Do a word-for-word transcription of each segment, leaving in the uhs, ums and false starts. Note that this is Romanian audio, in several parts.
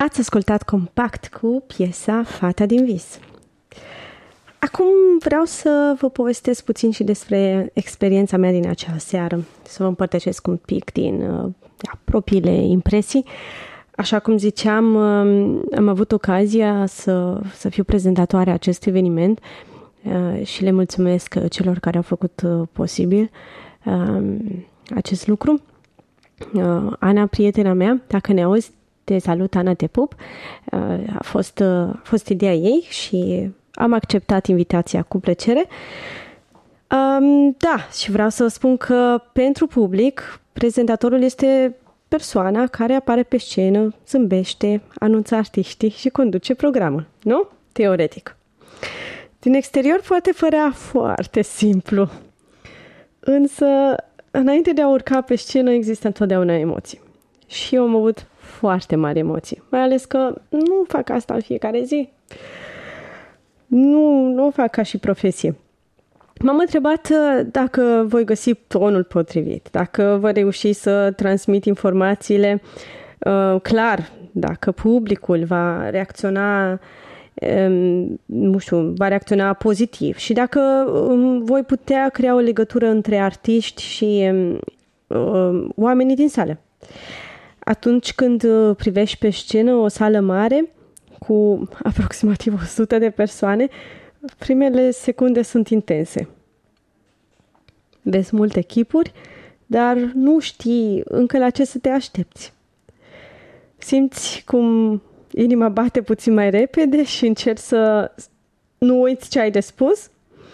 Ați ascultat Compact cu piesa Fata din vis. Acum vreau să vă povestesc puțin și despre experiența mea din acea seară, să vă împărtășesc un pic din da, propriile impresii. Așa cum ziceam, am avut ocazia să, să fiu prezentatoare acestui eveniment și le mulțumesc celor care au făcut posibil acest lucru. Ana, prietena mea, dacă ne auzi, te salut, Ana, te pup. A fost, a fost ideea ei și am acceptat invitația cu plăcere. Um, da, și vreau să spun că pentru public, prezentatorul este persoana care apare pe scenă, zâmbește, anunță artiștii și conduce programul, nu? Teoretic. Din exterior poate părea foarte simplu, însă înainte de a urca pe scenă există întotdeauna emoții. Și eu am avut foarte mari emoții, mai ales că nu fac asta în fiecare zi. Nu, nu o fac ca și profesie. M-am întrebat dacă voi găsi tonul potrivit, dacă voi reuși să transmit informațiile uh, clar, dacă publicul va reacționa, um, nu știu, va reacționa pozitiv și dacă um, voi putea crea o legătură între artiști și um, uh, oamenii din sală. Atunci când privești pe scenă o sală mare cu aproximativ o sută de persoane, primele secunde sunt intense. Vezi multe chipuri, dar nu știi încă la ce să te aștepți. Simți cum inima bate puțin mai repede și încerci să nu uiți ce ai de spus.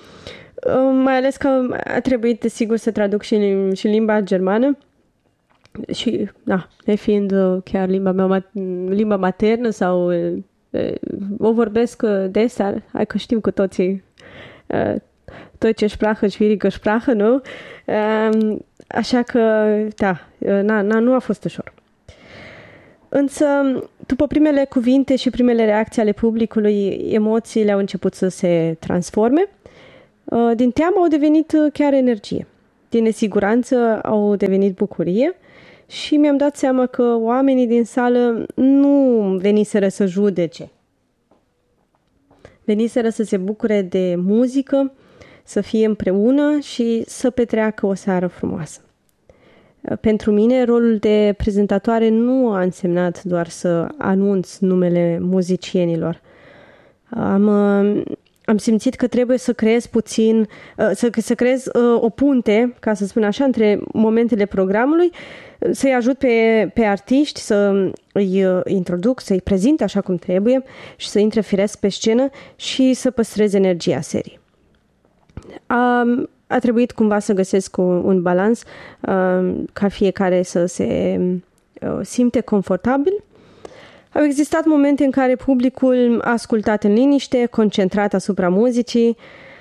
Mai ales că a trebuit, desigur, să traduc și în, și în limba germană. Și, da, nefiind chiar limba mea, limba maternă sau o vorbesc des, hai că știm cu toții Deutsche Sprache, schwierige Sprache, nu? Așa că, da, na, na, nu a fost ușor. Însă, după primele cuvinte și primele reacții ale publicului, emoțiile au început să se transforme. Din teamă au devenit chiar energie. Din nesiguranță au devenit bucurie. Și mi-am dat seama că oamenii din sală nu veniseră să judece. Veniseră să se bucure de muzică, să fie împreună și să petreacă o seară frumoasă. Pentru mine, rolul de prezentatoare nu a însemnat doar să anunț numele muzicienilor. Am, am simțit că trebuie să creez puțin, să, să creez o punte, ca să spun așa, între momentele programului, să-i ajut pe, pe artiști, să îi introduc, să-i prezint așa cum trebuie și să intre firesc pe scenă și să păstrez energia serii. A, a trebuit cumva să găsesc un, un balans a, ca fiecare să se a, simte confortabil. Au existat momente în care publicul a ascultat în liniște, concentrat asupra muzicii.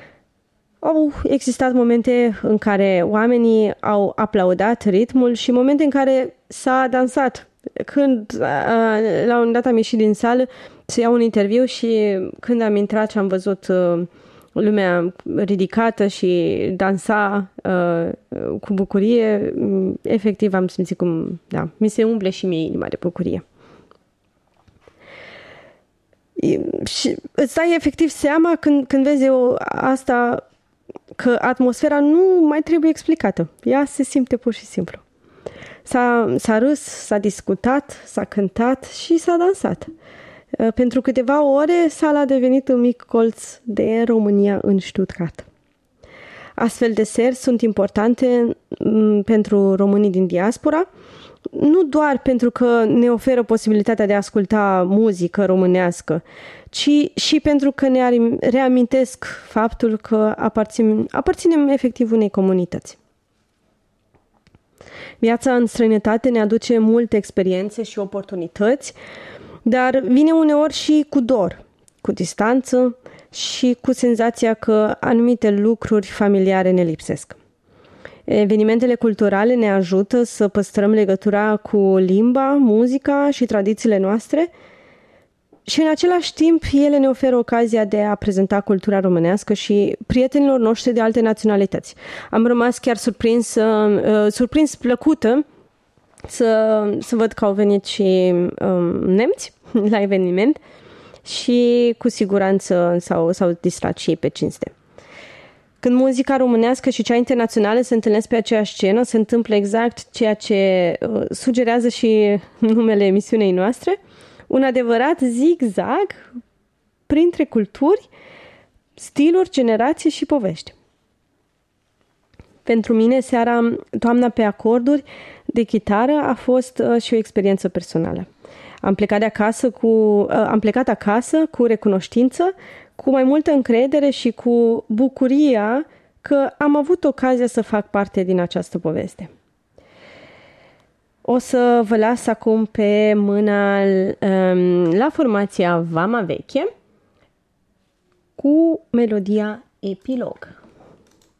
Au existat momente în care oamenii au aplaudat ritmul și momente în care s-a dansat. Când la un moment dat am ieșit din sală să iau un interviu și când am intrat și am văzut lumea ridicată și dansa cu bucurie, efectiv am simțit cum, da, mi se umple și mie inima de bucurie. Și îți dai efectiv seama când, când vezi eu asta, că atmosfera nu mai trebuie explicată. Ea se simte pur și simplu. S-a, s-a râs, s-a discutat, s-a cântat și s-a dansat. Pentru câteva ore, sala a devenit un mic colț de România în Stuttgart. Astfel de seri sunt importante pentru românii din diaspora, nu doar pentru că ne oferă posibilitatea de a asculta muzică românească, ci și pentru că ne reamintesc faptul că aparținem, aparținem efectiv unei comunități. Viața în străinătate ne aduce multe experiențe și oportunități, dar vine uneori și cu dor, cu distanță și cu senzația că anumite lucruri familiare ne lipsesc. Evenimentele culturale ne ajută să păstrăm legătura cu limba, muzica și tradițiile noastre și în același timp ele ne oferă ocazia de a prezenta cultura românească și prietenilor noștri de alte naționalități. Am rămas chiar surprins, uh, surprins plăcută să, să văd că au venit și um, nemți la eveniment și cu siguranță s-au, s-au distrat și ei pe cinste. Când muzica românească și cea internațională se întâlnesc pe aceeași scenă, se întâmplă exact ceea ce uh, sugerează și numele emisiunii noastre, un adevărat zigzag printre culturi, stiluri, generații și povești. Pentru mine, seara Toamna pe acorduri de chitară a fost uh, și o experiență personală. Am plecat de acasă cu, uh, am plecat acasă cu recunoștință, cu mai multă încredere și cu bucuria că am avut ocazia să fac parte din această poveste. O să vă las acum pe mâna um, la formația Vama Veche cu melodia Epilog.